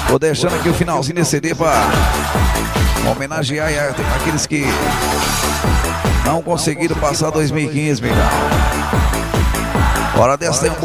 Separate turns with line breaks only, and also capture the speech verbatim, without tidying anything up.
Tô deixando aqui o finalzinho desse C D pra homenagear aqueles que não conseguiram passar dois mil e quinze, meu irmão. Hora dessa tem um